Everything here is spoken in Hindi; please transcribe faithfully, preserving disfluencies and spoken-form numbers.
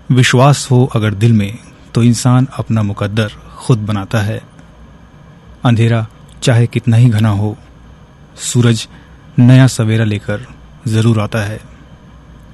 विश्वास हो अगर दिल में तो इंसान अपना मुकद्दर खुद बनाता है। अंधेरा चाहे कितना ही घना हो, सूरज नया सवेरा लेकर जरूर आता है।